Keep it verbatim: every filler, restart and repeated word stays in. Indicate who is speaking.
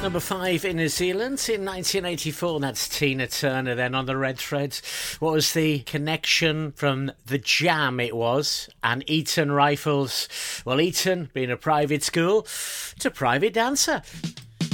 Speaker 1: number five in New Zealand in nineteen eighty-four. That's Tina Turner then on the red thread. What was the connection from the Jam it was and Eton Rifles? Well, Eton being a private school to private dancer.